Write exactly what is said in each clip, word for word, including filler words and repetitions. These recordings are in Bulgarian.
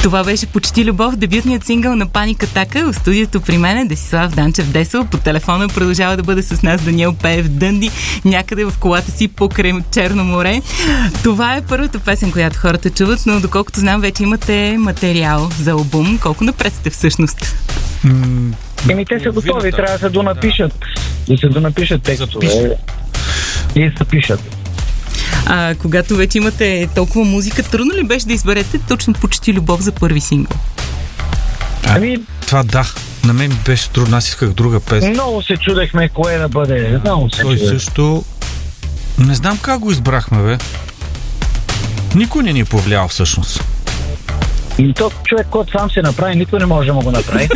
Това беше Почти любов, дебютният сингъл на Паник Атака. В студиото при мен е Десислав Данчев Десъл. По телефона продължава да бъде с нас Даниел Пеев Дънди, някъде в колата си покрай Черно море. Това е първата песен, която хората чуват, но доколкото знам, вече имате материал за албум. Колко напред сте всъщност? Еми, те са готови, трябва да се донапишат. Да се донапишат текстове и запишат. А когато вече имате толкова музика, трудно ли беше да изберете точно Почти любов за първи сингъл? А, ами, това да. На мен беше трудно. Аз исках друга песен. Много се чудехме кое да бъде. Много се Той чудех. Също... Не знам как го избрахме, бе. Никой не ни е повлиял всъщност. И то човек, който сам се направи, никой не може да му го направи.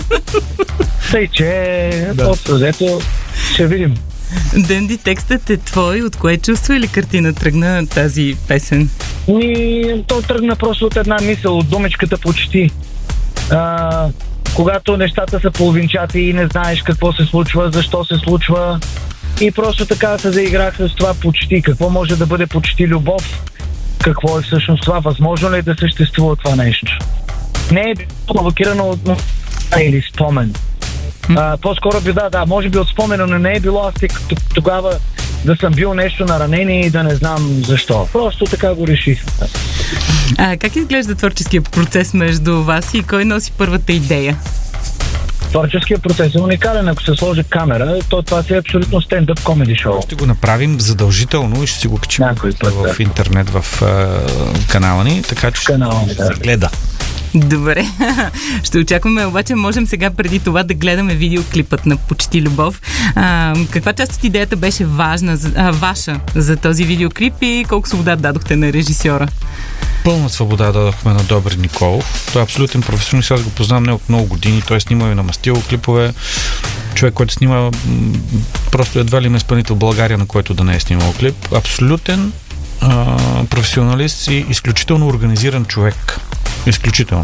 Тъй, че да. Общо взето ще видим. Дънди, текстът е твой. От кое чувство или картина тръгна тази песен? И то тръгна просто от една мисъл, от думичката почти. А, когато нещата са половинчати и не знаеш какво се случва, защо се случва. И просто така се заиграх с това почти. Какво може да бъде почти любов? Какво е всъщност това? Възможно ли е да съществува това нещо? Не е провокирано от или спомен. А, по-скоро би да, да, може би от спомена, но не е било аз тогава да съм бил нещо наранение и да не знам защо. Просто така го реших. А как изглежда творческия процес между вас и кой носи първата идея? Творческият процес е уникален, ако се сложи камера, то това си е абсолютно стендъп комеди шоу. Ще го направим задължително и ще си го качим в, в интернет, в uh, канала ни, така че канала, ще да. гледа. Добре, ще очакваме, обаче можем сега преди това да гледаме видеоклипът на Почти любов. А, каква част от идеята беше важна, а, ваша за този видеоклип и колко свобода дадохте на режисьора? Пълна свобода дадохме на Добри Николов. Той е абсолютен професионалист, аз го познавам не от много години. Той е снимал и на мастило клипове. Човек, който снима просто едва ли има изпълнител в България, на който да не е снимал клип. Абсолютен а, професионалист и изключително организиран човек. Изключително.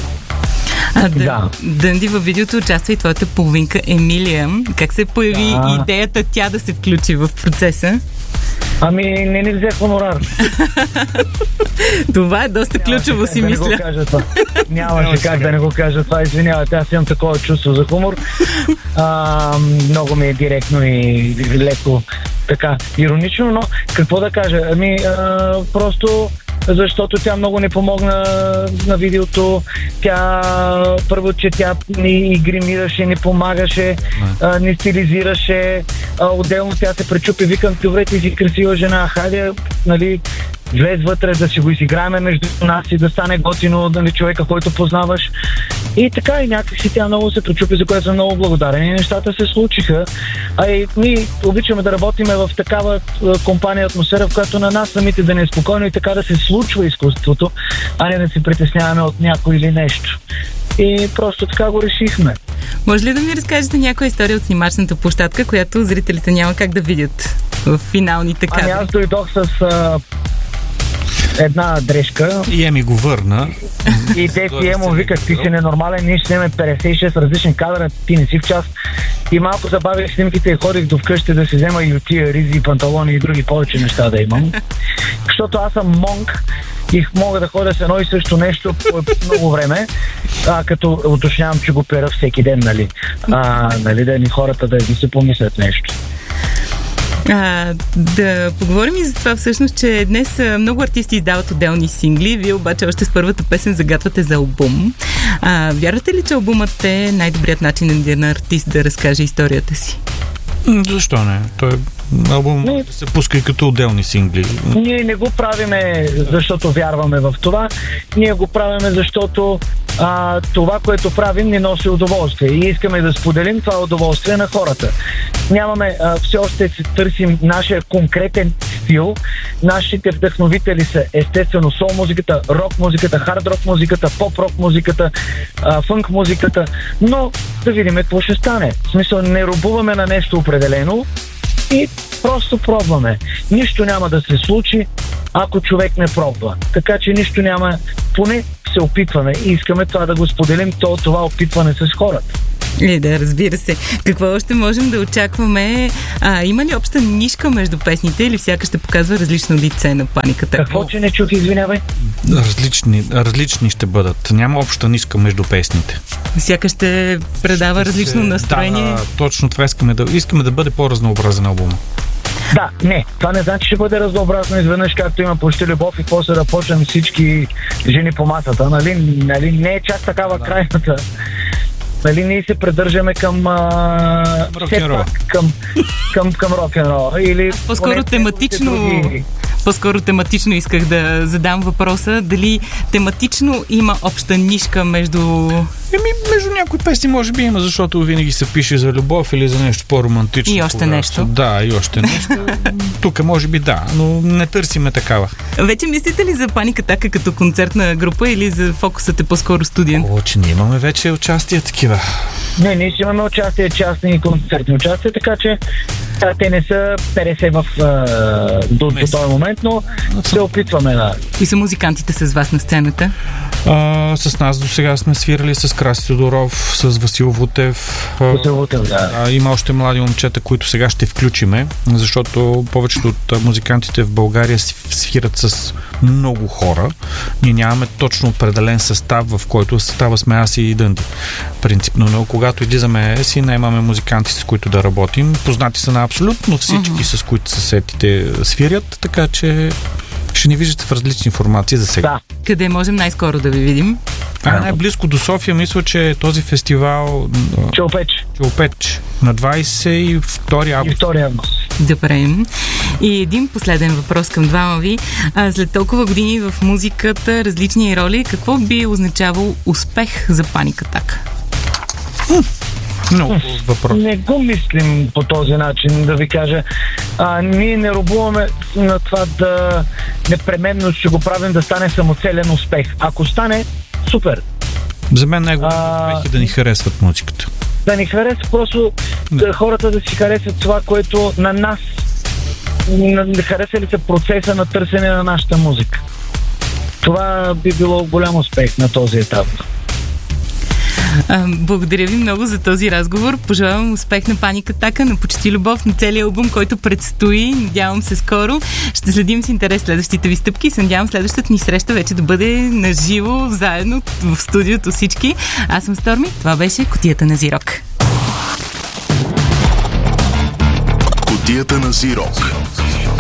А, да. Дънди, във видеото участва и твоята половинка Емилия. Как се появи да. идеята тя да се включи в процеса? Ами, не ни взе хонорар. Това е доста ключово, си да мисля. Не го кажа това. Нямаше как да не го кажа това. Извинявайте, аз имам такова чувство за хумор. А, много ми е директно и леко така иронично, но какво да кажа? Ами, а, просто защото тя много не помогна на видеото. Тя първо, че тя ни гримираше, ни помагаше, а, ни стилизираше. А, отделно тя се пречупи, викам, добре, ти си красива жена, хайде, нали, влез вътре да си го изиграеме между нас и да стане готино, нали, човека, който познаваш. И така, и някакси тя много се пречупи, за което съм много благодарен. И нещата се случиха. А и ние обичаме да работиме в такава компания, атмосфера, в която на нас самите да не е спокойно и така да се случва изкуството, а не да се притесняваме от някой или нещо. И просто така го решихме. Може ли да ми разкажете някоя история от снимачната площадка, която зрителите няма как да видят в финалните кадри? Ами аз дойдох с а, една дрежка. И Еми го върна. И те си Емо викат, ти си ненормален, ние ще снимем петдесет и шест различни кадра, ти не си в час. И малко забавих снимките и ходих до вкъщи да си взема и отия ризи, панталони и други повече неща да имам. Защото аз съм монк и мога да ходя с едно и също нещо по много време, а, като уточнявам, че го пера всеки ден, нали. А, нали, да ни хората да си помислят нещо. А, да поговорим и за това всъщност, че днес много артисти издават отделни сингли, вие обаче още с първата песен загатвате за албум. А, вярвате ли, че албумът е най-добрият начин на артист да разкаже историята си? Защо не? Той албум не се пуска и като отделни сингли. Ние не го правиме, защото вярваме в това. Ние го правиме, защото а, това, което правим, ни носи удоволствие. И искаме да споделим това удоволствие на хората. Нямаме, а, все още се търсим нашия конкретен стил. Нашите вдъхновители са естествено сол музиката, рок музиката, хард рок музиката, поп рок музиката, а, фънк музиката. Но да видим какво ще стане. В смисъл, не робуваме на нещо определено и просто пробваме. Нищо няма да се случи, ако човек не пробва. Така че нищо няма, поне се опитваме и искаме това да го споделим, то, това опитване с хората. Е, да, разбира се. Какво още можем да очакваме? А, има ли обща нишка между песните или всяка ще показва различно лице на Паниката? Какво, че не чух, извинявай? Различни, различни ще бъдат. Няма обща нишка между песните. Всяка ще предава ще различно настроение. Да, точно това искаме да, искаме да бъде по-разнообразен албум. Да, не, това не значи, че ще бъде разнообразно изведнъж, както има Почти любов и после да почнем всички жени по масата. Нали, нали не е чак такава да. Крайната. Нали, ние се придържаме към а, рок-н-рол. Към, към, към рок-н-рол. Или по-скоро тематично, по-скоро тематично исках да задам въпроса, дали тематично има обща нишка между... Еми, между някои песни може би има, защото винаги се пише за любов или за нещо по-романтично. И още когато... нещо. Да, и още нещо. Тук може би да, но не търсиме такава. Вече мислите ли за Паника Атака като концертна група или за фокусът е по-скоро студиен? О, че ние имаме вече участие такива. Не, ние ще имаме участие, частни и концертни участия, така че да, те не са петдесет в, а, до, до този момент, но се опитваме да... И са музикантите с вас на сцената? А, с нас до сега сме свирали с Краси Тодоров, с Васил Вутев. Васил Вутев, да. А, има още млади момчета, които сега ще включиме, защото повечето от музикантите в България свират с много хора. Ние нямаме точно определен състав, в който състава сме аз и Дънди. Принципно, но когато излизаме си, наймаме музиканти, с които да работим. Познати са на абсолютно всички, uh-huh. с които съседите свирят, така че ще ни виждате в различни формации за сега. Да. Къде можем най-скоро да ви видим? А, най-близко до София, мисля, че е този фестивал Челопеч. Челопеч на двадесет и втори август. И втори август. Добре. И един последен въпрос към двама ви. А, след толкова години в музиката, различни роли, какво би означавал успех за Паника Атака? Много въпрос. Не го мислим по този начин, да ви кажа. А, ние не робуваме на това да непременно ще го правим да стане самоцелен успех. Ако стане, супер. За мен най-голям успех е да ни харесват музиката. Да ни харесва, просто да. Хората да си харесват това, което на нас да хареса ли се процеса на търсене на нашата музика. Това би било голям успех на този етап. А, благодаря ви много за този разговор. Пожелавам успех на Паника Атака, на Почти любов, на целия албум, който предстои. Надявам се скоро. Ще следим с интерес следващите ви стъпки и се надявам следващата ни среща вече да бъде наживо, заедно в студиото всички. Аз съм Сторми. Това беше Кутията на Зирок. Кутията на Зирок.